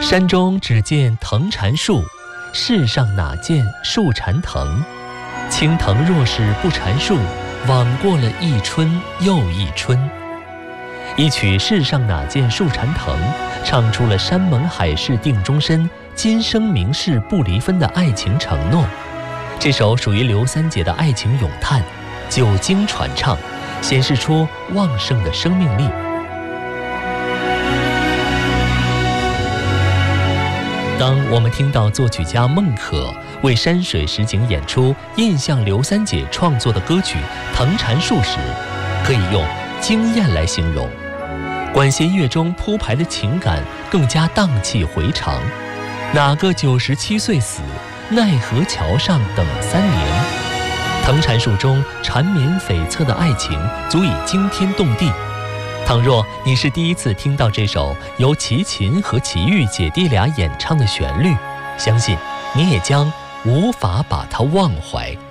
山中只见藤缠树，世上哪见树缠藤？青藤若是不缠树，枉过了一春又一春。一曲世上哪见树缠藤，唱出了山盟海誓定终身，今生明世不离分的爱情承诺。这首属于刘三姐的爱情咏叹，久经传唱，显示出旺盛的生命力。当我们听到作曲家孟可为山水实景演出印象刘三姐创作的歌曲《藤缠树》时，可以用惊艳来形容。管弦乐中铺排的情感更加荡气回肠。哪个97岁死，奈何桥上等3年。藤缠树中缠绵悱恻的爱情足以惊天动地。倘若你是第一次听到这首由齐秦和齐豫姐弟俩演唱的旋律，相信你也将无法把它忘怀。